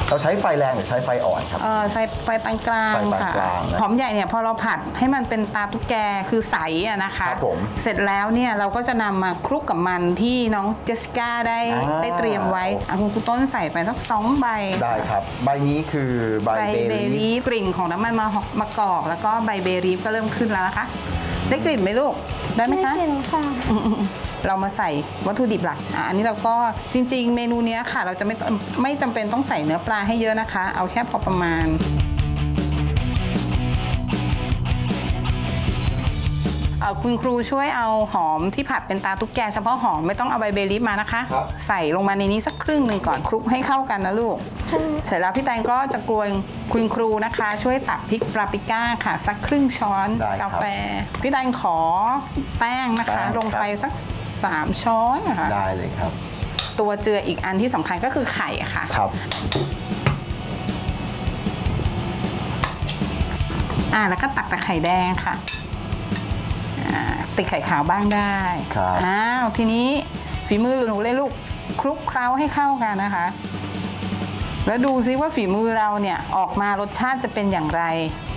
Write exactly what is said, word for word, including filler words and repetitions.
เราใช้ไฟแรงหรือใช้ไฟอ่อนครับเออใช้ไฟปานกลางไฟปานค่ะกลางนะหอมใหญ่เนี่ยพอเราผัดให้มันเป็นตาตุ๊กแกคือใสอะนะคะครับผมเสร็จแล้วเนี่ยเราก็จะนำมาคลุกกับมันที่น้องเจสสิก้าได้อ่าได้เตรียมไว้อ่ะคุณครูต้นใส่ไปสักสองใบได้ครับใบนี้คือใบใบเบเบลีลีฟกลิ่นของน้ำมันมะมะกอกแล้วก็ใบเบลีฟก็เริ่มขึ้นแล้วนะคะ ได้กลิ่นไหมลูกได้ไหมคะไม่เห็นค่ะเรามาใส่วัตถุดิบหลักอ่ะอันนี้เราก็จริงๆ เมนูเนี้ยค่ะ เราจะไม่ต้องไม่จำเป็นต้องใส่เนื้อปลาให้เยอะนะคะ เอาแค่พอประมาณเอ่อคุณครูช่วยเอาหอมที่ผัดเป็นตาตุ๊กแกเฉพาะหอมไม่ต้องเอาใบเบลีฟมานะคะ ใส่ลงมาในนี้สักครึ่งหนึ่งก่อนคลุกให้เข้ากันนะลูก เสร็จแล้วพี่แตงก็จะกรวยคุณครูนะคะ ช่วยตักพริกปาปริก้าค่ะ สักครึ่งช้อนได้ครับกาแฟพี่แตงขอแป้งนะคะแป้งลงไปสักสามช้อนนะคะได้เลยครับตัวเจืออีกอันที่สำคัญก็คือไข่ค่ะครับอ่าแล้วก็ตักแต่ไข่แดงค่ะอ่าติดไข่ขาวบ้างได้ครับอ้าวทีนี้ฝีมือหนูเลยลูกคลุกเคล้าให้เข้ากันนะคะ แล้วดูซิว่าฝีมือเราเนี่ยออกมารสชาติจะเป็นอย่างไร